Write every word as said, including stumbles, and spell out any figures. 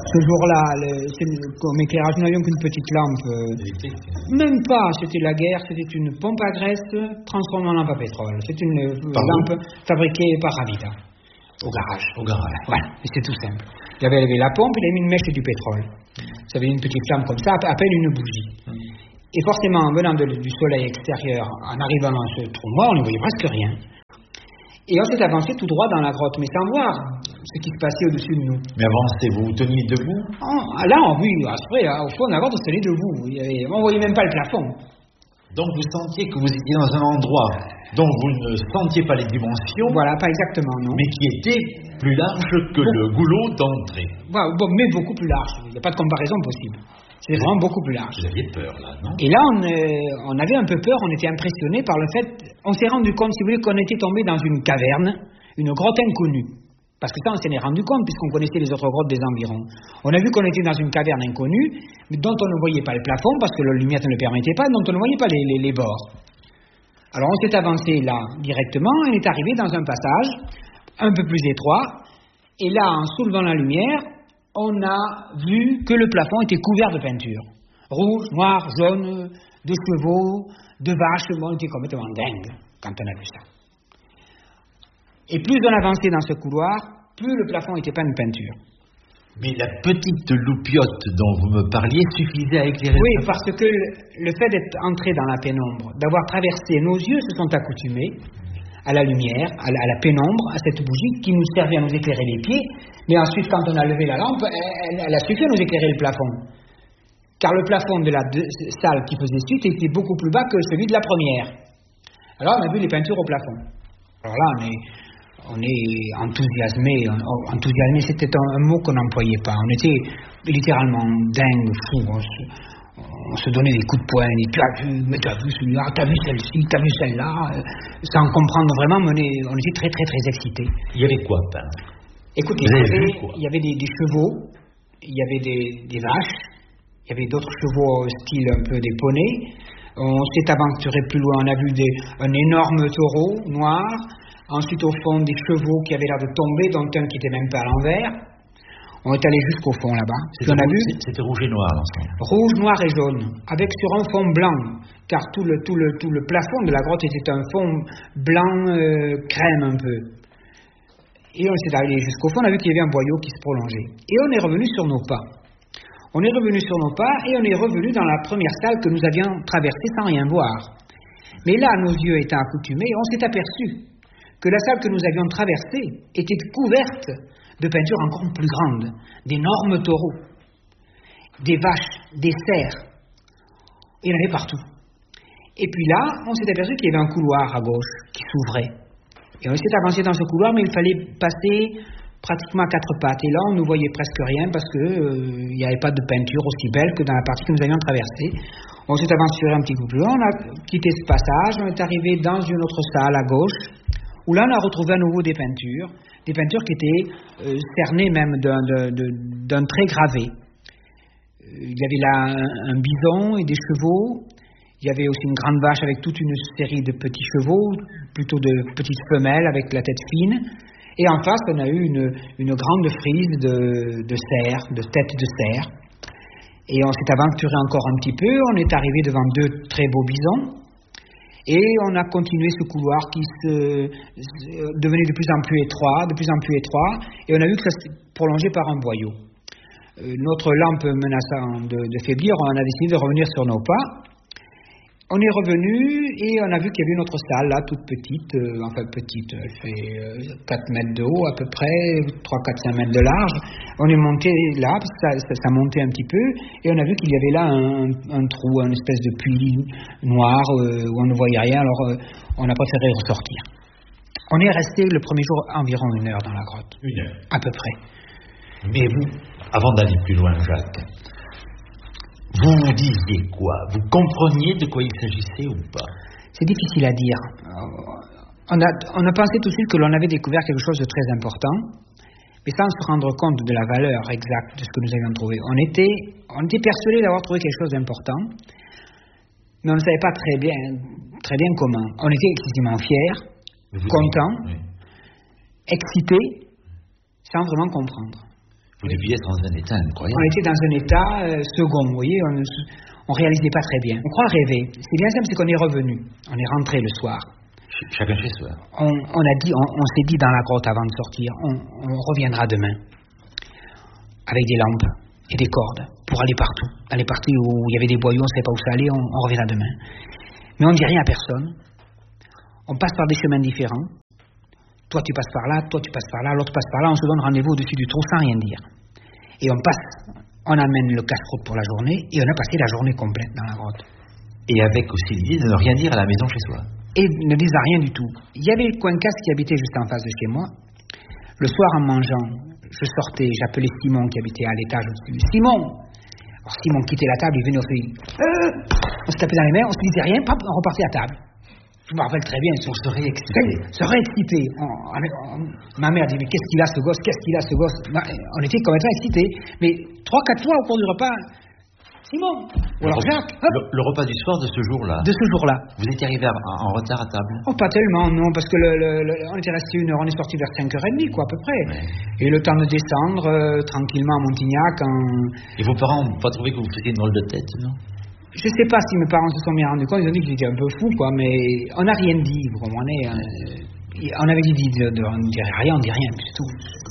Ce jour-là, le, comme éclairage, nous n'avions qu'une petite lampe. Euh, même pas, c'était la guerre, c'était une pompe à graisse transformée en lampe à pétrole. C'est une Pardon? lampe fabriquée par Ravita, au garage. Au garage. Voilà, et c'est tout simple. Il avait levé la pompe, il avait mis une mèche et du pétrole. Ça avait une petite flamme comme ça, à peine une bougie. Et forcément, en venant de, du soleil extérieur, en arrivant dans ce trou noir, on ne voyait presque rien. Et on s'est avancé tout droit dans la grotte, mais sans voir ce qui se passait au-dessus de nous. Mais avancez, vous vous teniez debout? Oh, là, oui, après, au fond de la grotte, on se tenait debout. On ne voyait même pas le plafond. Donc vous sentiez que vous étiez dans un endroit dont vous ne sentiez pas les dimensions. Voilà, pas exactement, non. Mais qui était plus large que bon. Le goulot d'entrée. Voilà, bon, mais beaucoup plus large. Il n'y a pas de comparaison possible. C'est vous vraiment beaucoup plus large. Vous aviez peur, là, non? Et là, on, euh, on avait un peu peur, on était impressionnés par le fait... On s'est rendu compte, si vous voulez, qu'on était tombé dans une caverne, une grotte inconnue. Parce que ça, on s'en est rendu compte, puisqu'on connaissait les autres grottes des environs. On a vu qu'on était dans une caverne inconnue, mais dont on ne voyait pas le plafond, parce que la lumière ne le permettait pas, dont on ne voyait pas les, les, les bords. Alors, on s'est avancé là, directement, on est arrivé dans un passage, un peu plus étroit, et là, en soulevant la lumière, on a vu que le plafond était couvert de peinture. Rouge, noir, jaune, de chevaux, de vaches, on était complètement dingue quand on a vu ça. Et plus on avançait dans ce couloir, plus le plafond était peint de peinture. Mais la petite loupiote dont vous me parliez suffisait à éclairer. Oui, parce que le fait d'être entré dans la pénombre, d'avoir traversé, nos yeux se sont accoutumés à la lumière, à la, à la pénombre, à cette bougie qui nous servait à nous éclairer les pieds, mais ensuite quand on a levé la lampe, elle, elle a suffi à nous éclairer le plafond. Car le plafond de la de, salle qui faisait suite était beaucoup plus bas que celui de la première. Alors on a vu les peintures au plafond. Alors là on est, on est enthousiasmé, enthousiasmé c'était un, un mot qu'on n'employait pas, on était littéralement dingue, fou, on se, on se donnait des coups de poing, et tu as vu, mais tu as vu celui-là, tu as vu celle-ci, tu as vu celle-là, sans comprendre vraiment, mais on, est, on était très très très excités. Il y avait quoi, ben Écoutez, il y avait, il y avait des, des chevaux, il y avait des, des vaches, il y avait d'autres chevaux style un peu des poneys. On s'est aventuré plus loin, on a vu des, un énorme taureau noir, ensuite au fond des chevaux qui avaient l'air de tomber, dont un qui n'était même pas à l'envers. On est allé jusqu'au fond là-bas. C'était, on a vu, c'était rouge et noir l'ensemble. Rouge, noir et jaune, avec sur un fond blanc, car tout le, tout le, tout le plafond de la grotte était un fond blanc euh, crème un peu. Et on s'est allé jusqu'au fond, on a vu qu'il y avait un boyau qui se prolongeait. Et on est revenu sur nos pas. On est revenu sur nos pas et on est revenu dans la première salle que nous avions traversée sans rien voir. Mais là, nos yeux étant accoutumés, on s'est aperçu que la salle que nous avions traversée était couverte de peintures encore plus grandes, d'énormes taureaux, des vaches, des cerfs. Il y en avait partout. Et puis là, on s'est aperçu qu'il y avait un couloir à gauche qui s'ouvrait. Et on s'est avancé dans ce couloir, mais il fallait passer pratiquement à quatre pattes. Et là, on ne voyait presque rien parce qu'il euh, n'y avait pas de peinture aussi belle que dans la partie que nous avions traversée. On s'est aventuré un petit peu plus loin, on a quitté ce passage, on est arrivé dans une autre salle à gauche, où là, on a retrouvé à nouveau des peintures, des peintures qui étaient euh, cernées même d'un, d'un, d'un trait gravé. Il y avait là un, un bison et des chevaux. Il y avait aussi une grande vache avec toute une série de petits chevaux, plutôt de petites femelles avec la tête fine. Et en face, on a eu une, une grande frise de, de cerfs, de têtes de cerfs. Et on s'est aventuré encore un petit peu. On est arrivé devant deux très beaux bisons. Et on a continué ce couloir qui se, se devenait de plus en plus étroit, de plus en plus étroit. Et on a vu que ça s'est prolongé par un boyau. Euh, notre lampe menaçant de, de faiblir, on a décidé de revenir sur nos pas. On est revenu et on a vu qu'il y avait une autre salle, là, toute petite, euh, enfin petite, elle fait euh, quatre mètres de haut à peu près, trois, quatre, cinq mètres de large. On est monté là, parce que ça, ça, ça montait un petit peu, et on a vu qu'il y avait là un, un trou, une espèce de puits noir euh, où on ne voyait rien, alors euh, on a préféré ressortir. On est resté le premier jour environ une heure dans la grotte. Une heure. À peu près. Mais vous, avant d'aller plus loin, Jacques, vous vous disiez quoi? Vous compreniez de quoi il s'agissait ou pas? C'est difficile à dire. On a, on a pensé tout de suite que l'on avait découvert quelque chose de très important, mais sans se rendre compte de la valeur exacte de ce que nous avions trouvé. On était, on était persuadés d'avoir trouvé quelque chose d'important, mais on ne savait pas très bien, très bien comment. On était excessivement fiers, vous contents, oui. excités, sans vraiment comprendre. Vous deviez être dans un état incroyable. On était dans un état euh, second, vous voyez, on ne réalisait pas très bien. On croit rêver. C'est bien simple, c'est qu'on est revenu. On est rentré le soir. Ch- chacun chez soi. On, on, a dit, on, on s'est dit dans la grotte avant de sortir, on, on reviendra demain. Avec des lampes et des cordes pour aller partout. Aller partout où il y avait des boyaux, on ne savait pas où ça allait, on, on reviendra demain. Mais on ne dit rien à personne. On passe par des chemins différents. Toi tu passes par là, toi tu passes par là, l'autre passe par là, on se donne rendez-vous au-dessus du trou sans rien dire. Et on passe, on amène le casse-croûte pour la journée, et on a passé la journée complète dans la grotte. Et avec aussi l'idée de ne rien dire à la maison chez soi. Et ne disant rien du tout. Il y avait le Coincas qui habitait juste en face de chez moi. Le soir en mangeant, je sortais, j'appelais Simon qui habitait à l'étage au-dessus. Simon! Alors Simon quittait la table, il venait au fait. Euh, on se tapait dans les mains, on se disait rien, hop, on repartait à table. Je me rappelle très bien. On serait excité. On serait excité. On, on, on, ma mère dit, mais qu'est-ce qu'il a ce gosse, qu'est-ce qu'il a ce gosse. On était complètement excités. Mais trois, quatre fois au cours du repas, Simon, ou alors Jacques. Le, le repas du soir de ce jour-là. De ce jour-là. Vous étiez arrivé en retard à table? Oh, pas tellement, non, parce que le, le, le, on était resté une heure, on est sorti vers cinq heures trente, quoi, à peu près. Ouais. Et le temps de descendre euh, tranquillement à Montignac. En... Et vos parents n'ont pas trouvé que vous faisiez une drôle de tête, non? Je ne sais pas si mes parents se sont bien rendus compte, ils ont dit que j'étais un peu fou, quoi, mais on n'a rien dit, vous comprenez. Euh, on avait dit, de, de, on ne dirait rien, on ne dit rien, c'est tout.